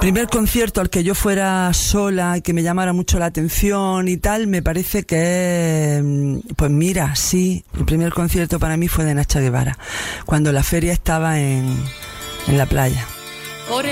primer concierto al que yo fuera sola y que me llamara mucho la atención y tal, me parece que, pues mira, sí, el primer concierto para mí fue de Nacha Guevara, cuando la feria estaba en la playa. Por el